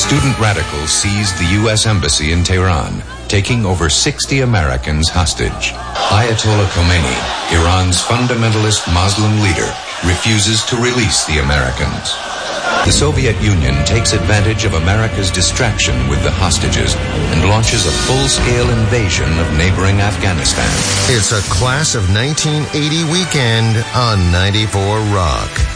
student radicals seized the U.S. Embassy in Tehran, taking over 60 Americans hostage. Ayatollah Khomeini, Iran's fundamentalist Muslim leader, refuses to release the Americans. The Soviet Union takes advantage of America's distraction with the hostages and launches a full-scale invasion of neighboring Afghanistan. It's a class of 1980 weekend on 94 Rock.